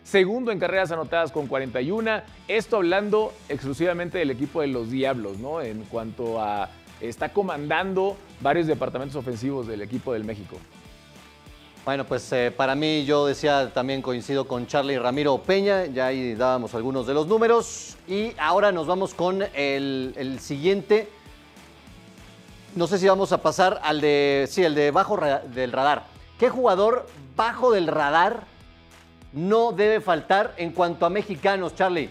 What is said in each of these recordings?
segundo en carreras anotadas con 41. Esto hablando exclusivamente del equipo de los Diablos, ¿no? En cuanto a está comandando varios departamentos ofensivos del equipo del México. Bueno, pues para mí, yo decía, también coincido con Charlie Ramiro Peña, ya ahí dábamos algunos de los números. Y ahora nos vamos con el siguiente. No sé si vamos a pasar al de, sí, el de bajo del radar. ¿Qué jugador bajo del radar no debe faltar en cuanto a mexicanos, Charlie?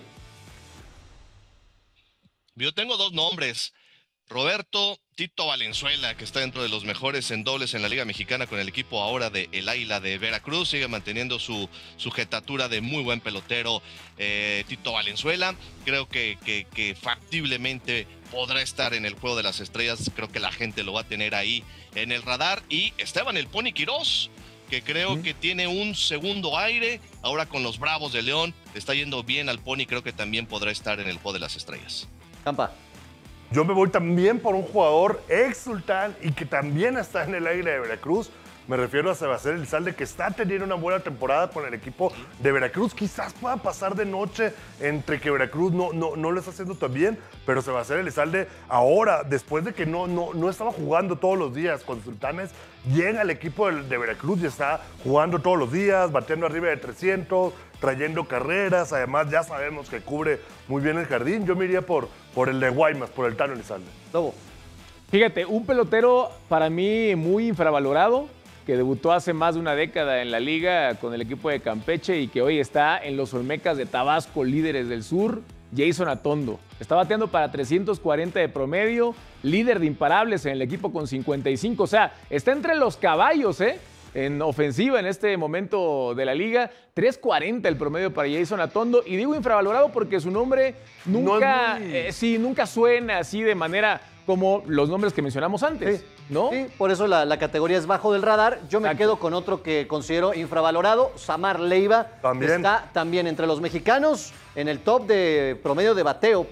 Yo tengo dos nombres. Roberto Tito Valenzuela, que está dentro de los mejores en dobles en la Liga Mexicana con el equipo ahora de El Águila de Veracruz. Sigue manteniendo su jetatura de muy buen pelotero Tito Valenzuela. Creo que factiblemente podrá estar en el Juego de las Estrellas. Creo que la gente lo va a tener ahí en el radar. Y Esteban el Pony Quirós, que creo que tiene un segundo aire. Ahora con los Bravos de León, le está yendo bien al Pony. Creo que también podrá estar en el Juego de las Estrellas. Campa. Yo me voy también por un jugador ex Sultán y que también está en el Águila de Veracruz. Me refiero a Sebastián Elizalde, que está teniendo una buena temporada con el equipo de Veracruz. Quizás pueda pasar de noche entre que Veracruz no lo está haciendo tan bien, pero Sebastián Elizalde ahora, después de que no estaba jugando todos los días con Sultanes, llega al equipo de Veracruz y está jugando todos los días, bateando arriba de 300, trayendo carreras. Además, ya sabemos que cubre muy bien el jardín. Yo me iría por el de Guaymas, por el Tano Elizalde. Lobo. Fíjate, un pelotero para mí muy infravalorado, que debutó hace más de una década en la liga con el equipo de Campeche y que hoy está en los Olmecas de Tabasco, líderes del sur, Jason Atondo. Está bateando para 340 de promedio, líder de imparables en el equipo con 55. O sea, está entre los caballos, en ofensiva en este momento de la liga. 3.40 el promedio para Jason Atondo. Y digo infravalorado porque su nombre nunca, nunca suena así de manera como los nombres que mencionamos antes, sí, ¿no? Sí, por eso la categoría es bajo del radar. Yo me quedo con otro que considero infravalorado, Samar Leiva. También. Está también entre los mexicanos en el top de promedio de bateo,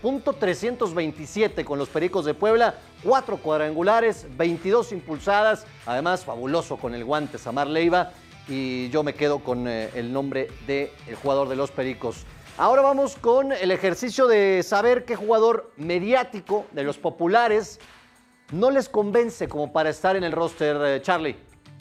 .327 con los Pericos de Puebla, 4 cuadrangulares, 22 impulsadas, además fabuloso con el guante Samar Leiva, y yo me quedo con el nombre del jugador de los Pericos. Ahora vamos con el ejercicio de saber qué jugador mediático de los populares no les convence como para estar en el roster, Charlie.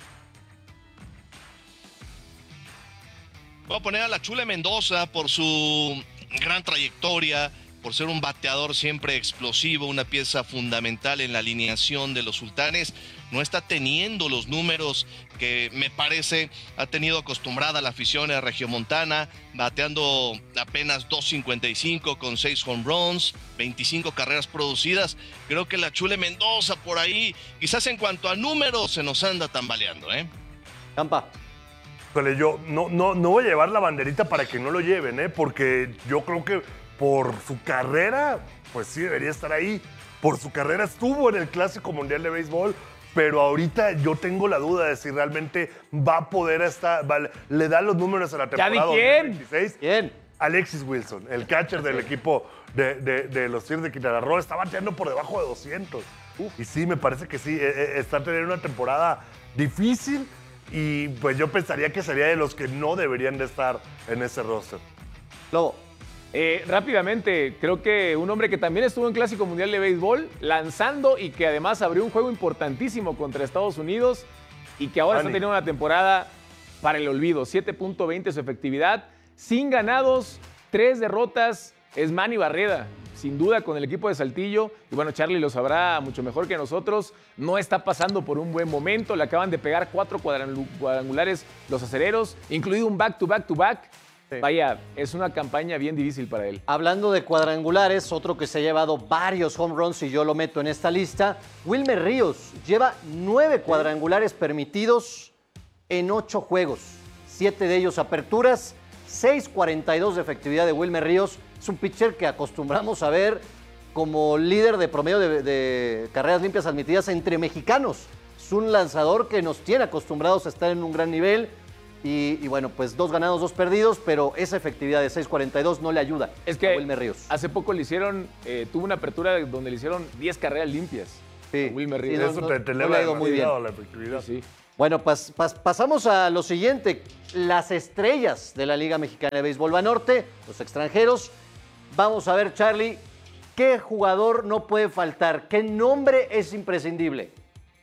Voy a poner a la Chule Mendoza por su gran trayectoria, por ser un bateador siempre explosivo, una pieza fundamental en la alineación de los Sultanes. No está teniendo los números que me parece ha tenido acostumbrada la afición a Regiomontana, bateando apenas 2.55 con 6 home runs, 25 carreras producidas. Creo que la Chule Mendoza por ahí, quizás en cuanto a números, se nos anda tambaleando, Campa. Pero yo no voy a llevar la banderita para que no lo lleven, porque yo creo que por su carrera, pues sí debería estar ahí. Por su carrera estuvo en el Clásico Mundial de Béisbol, pero ahorita yo tengo la duda de si realmente va a poder estar, le da los números a la temporada 2026. ¿Quién? Alexis Wilson, el catcher del equipo de los Tigres de Quintana Roo, está bateando por debajo de 200. Y sí, me parece que sí, está teniendo una temporada difícil y pues yo pensaría que sería de los que no deberían de estar en ese roster. Lobo. Rápidamente, creo que un hombre que también estuvo en Clásico Mundial de Béisbol, lanzando y que además abrió un juego importantísimo contra Estados Unidos y que ahora está teniendo una temporada para el olvido. 7.20 su efectividad, sin ganados, 3 derrotas, es Manny Barreda, sin duda con el equipo de Saltillo. Y bueno, Charlie lo sabrá mucho mejor que nosotros, no está pasando por un buen momento, le acaban de pegar 4 cuadrangulares los acereros, incluido un back-to-back-to-back. Sí. Vaya, es una campaña bien difícil para él. Hablando de cuadrangulares, otro que se ha llevado varios home runs y yo lo meto en esta lista, Wilmer Ríos lleva 9 cuadrangulares permitidos en 8 juegos, 7 de ellos aperturas, 6.42 de efectividad de Wilmer Ríos. Es un pitcher que acostumbramos a ver como líder de promedio de carreras limpias admitidas entre mexicanos. Es un lanzador que nos tiene acostumbrados a estar en un gran nivel. Y bueno, pues 2 ganados, 2 perdidos, pero esa efectividad de 6.42 no le ayuda a Wilmer Ríos. Hace poco le hicieron, tuvo una apertura donde le hicieron 10 carreras limpias. Sí. A Wilmer Ríos. Eso te eleva demasiado la efectividad. Sí. Bueno, pasamos a lo siguiente. Las estrellas de la Liga Mexicana de Béisbol Banorte, los extranjeros. Vamos a ver, Charlie, ¿qué jugador no puede faltar? ¿Qué nombre es imprescindible?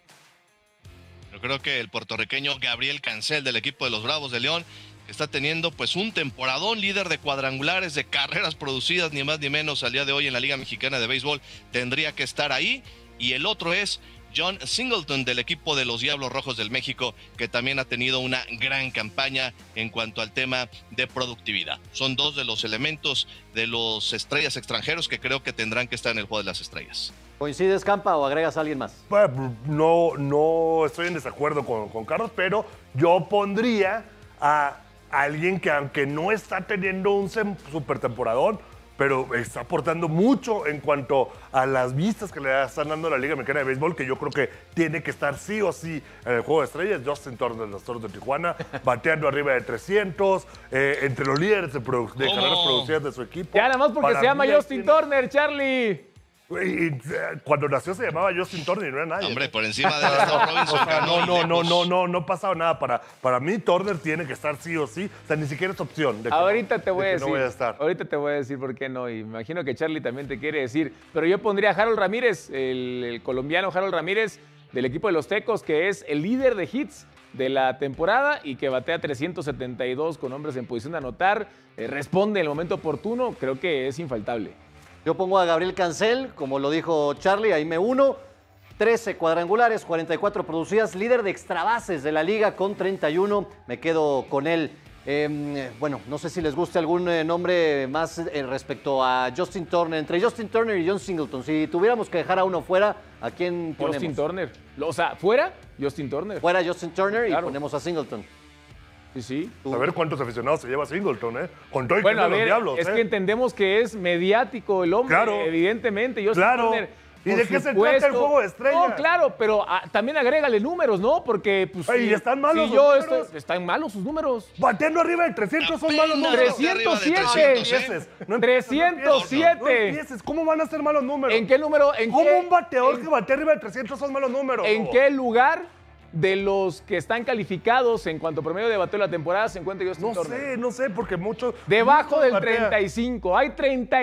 Yo creo que el puertorriqueño Gabriel Cancel del equipo de los Bravos de León está teniendo pues un temporadón, líder de cuadrangulares, de carreras producidas, ni más ni menos al día de hoy en la Liga Mexicana de Béisbol, tendría que estar ahí. Y el otro es John Singleton del equipo de los Diablos Rojos del México, que también ha tenido una gran campaña en cuanto al tema de productividad. Son dos de los elementos de los estrellas extranjeros que creo que tendrán que estar en el juego de las estrellas. ¿Coincides, Campa, o agregas a alguien más? No estoy en desacuerdo con Carlos, pero yo pondría a alguien que, aunque no está teniendo un super temporadón, pero está aportando mucho en cuanto a las vistas que le están dando a la Liga Mexicana de Béisbol, que yo creo que tiene que estar sí o sí en el juego de estrellas. Justin Turner de los Toros de Tijuana, bateando arriba de 300, entre los líderes de carreras producidas de su equipo. Ya nada más porque Para se llama mí, Justin Turner, Charlie. Cuando nació se llamaba Justin Turner y no era nadie. Hombre, por encima de Lester Robinson. O sea, no ha pasado nada. Para mí, Turner tiene que estar sí o sí. O sea, ni siquiera es opción. De que Ahorita te voy a decir. No voy a estar. Ahorita te voy a decir por qué no. Y me imagino que Charlie también te quiere decir. Pero yo pondría a Harold Ramírez, el colombiano Harold Ramírez del equipo de los Tecos, que es el líder de hits de la temporada y que batea 372 con hombres en posición de anotar. Responde en el momento oportuno. Creo que es infaltable. Yo pongo a Gabriel Cancel, como lo dijo Charlie, ahí me uno. 13 cuadrangulares, 44 producidas, líder de extrabases de la liga con 31. Me quedo con él. Bueno, no sé si les guste algún nombre más respecto a Justin Turner. Entre Justin Turner y John Singleton, si tuviéramos que dejar a uno fuera, ¿a quién ponemos? Justin Turner. O sea, fuera Justin Turner. Fuera Justin Turner, claro. Y ponemos a Singleton. Sí, sí. A ver cuántos aficionados se lleva Singleton, ¿eh? Con todo y Bueno, que a es de ver, los Diablos, es que entendemos que es mediático el hombre, Claro. evidentemente. Justin Turner, ¿Y por de qué se supuesto. trata el juego de estrellas? No, claro, pero también agrégale números, ¿no? Porque, pues. Ay, si- ¿están malos si sus yo números? están malos sus números. Bateando arriba de 300 son malos Apenas números. batea arriba de 307. 300, No empieces, 307. No empieces. ¿Cómo van a ser malos números? ¿En qué número? ¿Cómo un bateador que batea arriba de 300 son malos números? ¿En Lobo? qué lugar de los que están calificados en cuanto a promedio de bateo de la temporada se encuentra Justin Turner? No sé, porque muchos... Debajo muchos del batean. 35. Hay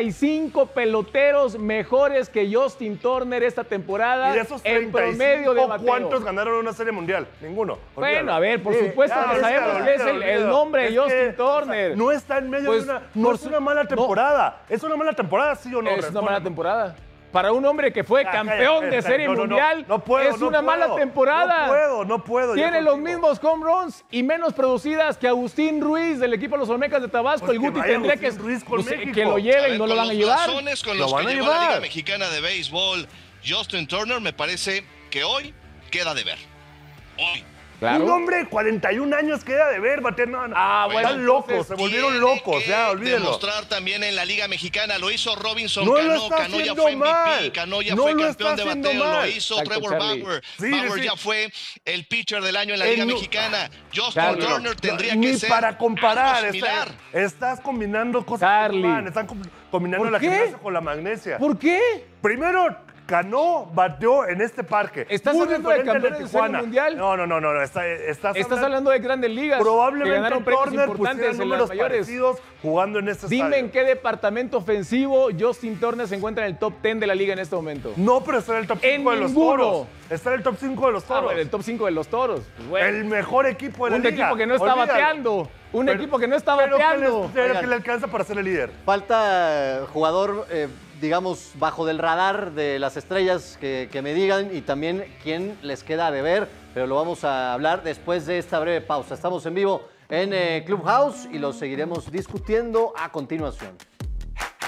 35 peloteros mejores que Justin Turner esta temporada Y de esos en 35, promedio de bateo. ¿cuántos ganaron una serie mundial? Ninguno. Bueno, Olvídalo. a ver, por Sí, supuesto ya, que sabemos olvídalo, que es olvídalo. el nombre de Es Justin que, Turner. no está en medio Pues, de una... No por es una mala no. temporada. ¿Es una mala temporada, sí o no? Es una Responde. mala temporada. Para un hombre que fue campeón cállate, de Serie no, Mundial, no puedo, es no una puedo. mala temporada. No puedo. Tiene ya los contigo. mismos home runs y menos producidas que Agustín Ruiz del equipo de los Olmecas de Tabasco. Pues el que Guti vaya tendría que, Agustín Ruiz con México. que lo A lleven, ver, no lo con van a los llevar. blasones con Lo los van que a llevó la Liga llevar. Mexicana de Béisbol, Justin Turner me parece que hoy queda de ver. Hoy. Claro. Un hombre de 41 años queda de ver, bater. No, no. Ah, bueno, Están locos, entonces se volvieron Tiene locos, que ya, olvídenlo. demostrar también en la Liga Mexicana. Lo hizo Robinson No lo Cano. está Cano ya haciendo fue MVP. mal. Cano ya No fue lo campeón está de haciendo bateo. Lo mal. hizo Exacto, Trevor Charlie. Bauer. Sí, Bauer sí. ya fue el pitcher del año en la Liga No, Mexicana. Justin Charlie, Turner tendría Ni que ser para comparar. algo similar. Estás combinando cosas Charlie. que no van. Están combinando ¿Por la qué? gimnasia con la magnesia. ¿Por qué? Primero, Cano bateó en este parque. ¿Estás Muy hablando de diferente al campeones de Serie Mundial? No. Estás hablando de grandes ligas. que Probablemente ganaron premios Turner importantes pusiera en las números mayores. parecidos jugando en este Dime estadio. en qué departamento ofensivo Justin Turner se encuentra en el top 10 de la liga en este momento. No, pero está en el top 5 de los ninguno. Toros. Está en el top 5 de los Ah, Toros. bueno, el top 5 de los Toros. Pues, bueno. El mejor equipo de la Un liga. equipo que no está Olvídalo. bateando. Un Pero- equipo que no está pero bateando. Pero Oigan. que le alcanza para ser el líder. Falta jugador, digamos, bajo del radar de las estrellas que me digan y también quién les queda de ver, pero lo vamos a hablar después de esta breve pausa. Estamos en vivo en Clubhouse y lo seguiremos discutiendo a continuación.